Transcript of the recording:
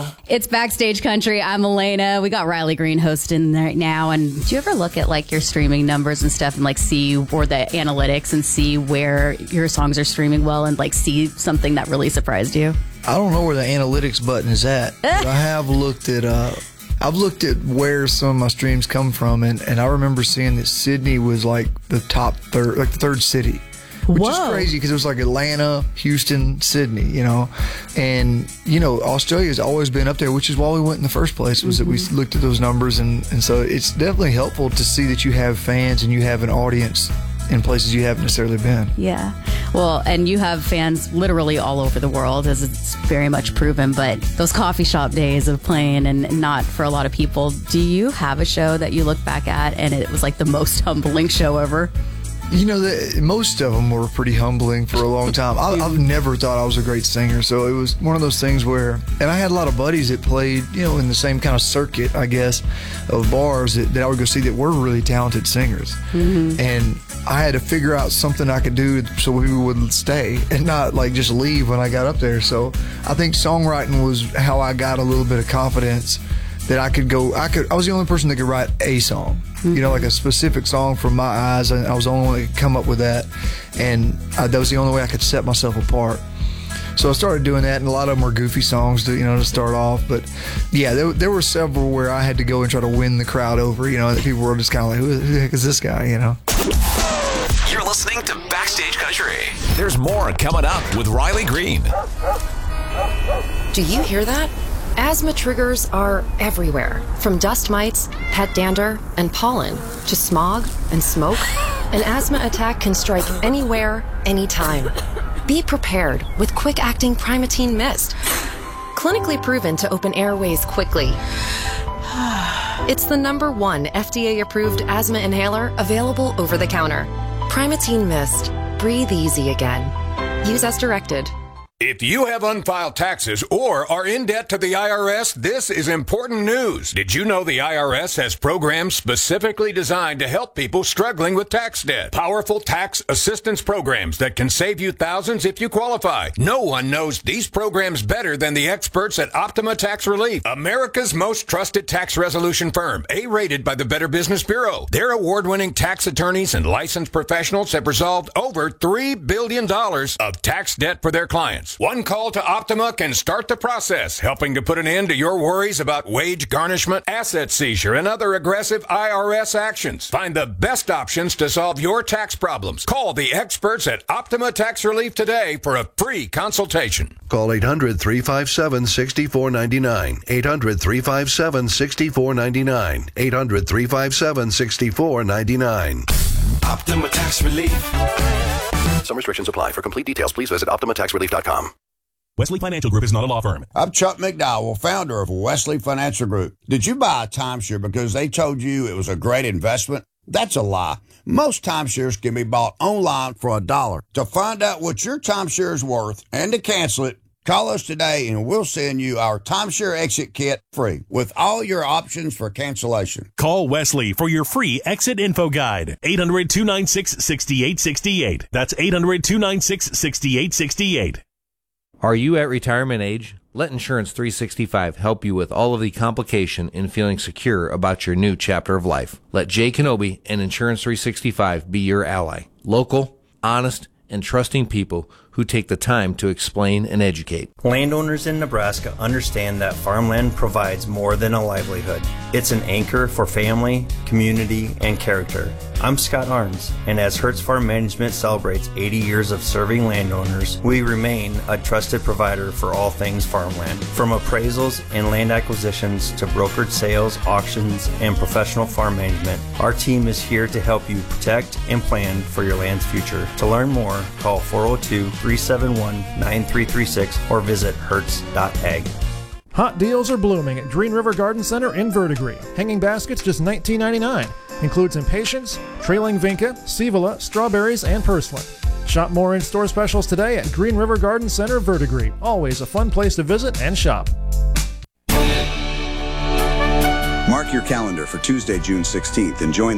It's Backstage Country. I'm Elena. We got Riley Green hosting right now. And do you ever look at like your streaming numbers and stuff and like see, or the analytics, and see where your songs are streaming well and like see something that really surprised you? I don't know where the analytics button is at. But I have looked at I've looked at where some of my streams come from, and I remember seeing that Sydney was like the top third, like the third city. Which is crazy because it was like Atlanta, Houston, Sydney, you know. And, you know, Australia's always been up there, which is why we went in the first place, was that we looked at those numbers. And so it's definitely helpful to see that you have fans and you have an audience in places you haven't necessarily been. Yeah. Well, and you have fans literally all over the world, as it's very much proven. But those coffee shop days of playing, and not for a lot of people, do you have a show that you look back at and it was like the most humbling show ever? You know, most of them were pretty humbling for a long time. I've never thought I was a great singer, so it was one of those things where, and I had a lot of buddies that played, you know, in the same kind of circuit, I guess, of bars that I would go see that were really talented singers. And I had to figure out something I could do so people would stay and not like just leave when I got up there. So I think songwriting was how I got a little bit of confidence that I was the only person that could write a song, you know, like a specific song from my eyes, and I was the only one that could come up with that, and that was the only way I could set myself apart. So I started doing that, and a lot of them were goofy songs to start off. But yeah, there were several where I had to go and try to win the crowd over, you know, that people were just kind of like, who the heck is this guy, you know? You're listening to Backstage Country. There's more coming up with Riley Green. Do you hear that? Asthma triggers are everywhere, from dust mites, pet dander, and pollen, to smog and smoke. An asthma attack can strike anywhere, anytime. Be prepared with quick-acting Primatene Mist. Clinically proven to open airways quickly. It's the #1 FDA-approved asthma inhaler available over the counter. Primatene Mist. Breathe easy again. Use as directed. If you have unfiled taxes or are in debt to the IRS, this is important news. Did you know the IRS has programs specifically designed to help people struggling with tax debt? Powerful tax assistance programs that can save you thousands if you qualify. No one knows these programs better than the experts at Optima Tax Relief, America's most trusted tax resolution firm, A-rated by the Better Business Bureau. Their award-winning tax attorneys and licensed professionals have resolved over $3 billion of tax debt for their clients. One call to Optima can start the process, helping to put an end to your worries about wage garnishment, asset seizure, and other aggressive IRS actions. Find the best options to solve your tax problems. Call the experts at Optima Tax Relief today for a free consultation. Call 800-357-6499. 800-357-6499. 800-357-6499. Optima Tax Relief. Some restrictions apply. For complete details, please visit OptimaTaxRelief.com. Wesley Financial Group is not a law firm. I'm Chuck McDowell, founder of Wesley Financial Group. Did you buy a timeshare because they told you it was a great investment? That's a lie. Most timeshares can be bought online for $1. To find out what your timeshare is worth and to cancel it, call us today and we'll send you our timeshare exit kit free with all your options for cancellation. Call Wesley for your free exit info guide. 800-296-6868. That's 800-296-6868. Are you at retirement age? Let Insurance 365 help you with all of the complication in feeling secure about your new chapter of life. Let Jay Kenobi and Insurance 365 be your ally. Local, honest, and trusting people who take the time to explain and educate. Landowners in Nebraska understand that farmland provides more than a livelihood. It's an anchor for family, community, and character. I'm Scott Arns, and as Hertz Farm Management celebrates 80 years of serving landowners, we remain a trusted provider for all things farmland. From appraisals and land acquisitions to brokered sales, auctions, and professional farm management, our team is here to help you protect and plan for your land's future. To learn more, call 402-371-9336 or visit hertz.ag. Hot deals are blooming at Green River Garden Center in Verdigris. Hanging baskets just $19.99. Includes impatiens, trailing vinca, scevola, strawberries, and purslane. Shop more in-store specials today at Green River Garden Center, Verdigris. Always a fun place to visit and shop. Mark your calendar for Tuesday, June 16th and join